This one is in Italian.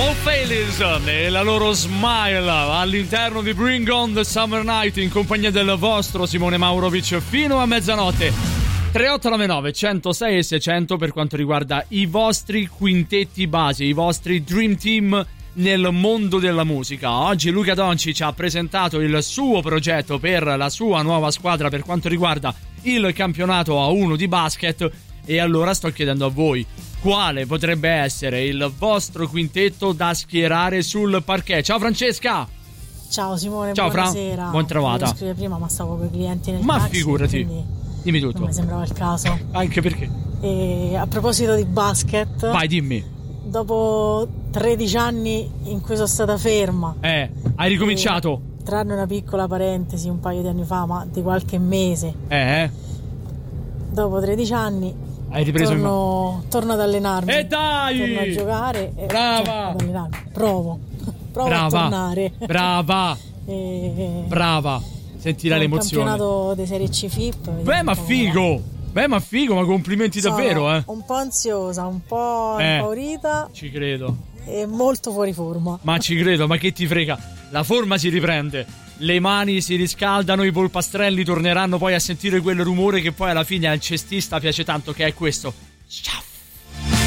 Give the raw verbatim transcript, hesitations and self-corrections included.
Failings nella loro Smile all'interno di Bring on the Summer Night in compagnia del vostro Simone Maurovic fino a mezzanotte. tre otto nove nove centosei e seicento per quanto riguarda i vostri quintetti base, i vostri dream team nel mondo della musica. Oggi Luka Doncic ha presentato il suo progetto per la sua nuova squadra per quanto riguarda il campionato A uno di basket, e allora sto chiedendo a voi quale potrebbe essere il vostro quintetto da schierare sul parquet. Ciao Francesca! Ciao Simone, ciao buonasera. Fra, buon trovata. Volevo scrivere prima, ma stavo con i clienti nel Ma taxi, figurati, dimmi tutto. Non mi sembrava il caso. Anche perché? E a proposito di basket, vai, dimmi. Dopo tredici anni in cui sono stata ferma, Eh, hai ricominciato? E, tranne una piccola parentesi un paio di anni fa, ma di qualche mese. Eh? Dopo tredici anni hai ripreso torno, in... torno ad allenarmi. E dai! Torno a giocare. E brava! Cioè, ad allenarmi. Provo. Provo brava, a tornare. Brava! e... Brava! Sentire l'emozione. Il campionato dei Serie C F I P. Beh, ma figo! Beh, ma figo, ma complimenti Sono davvero, eh! un po' ansiosa, un po' eh, impaurita. Ci credo. E molto fuori forma. Ma ci credo, ma che ti frega? La forma si riprende. Le mani si riscaldano, i polpastrelli torneranno poi a sentire quel rumore che poi alla fine al cestista piace tanto, che è questo. Ciao.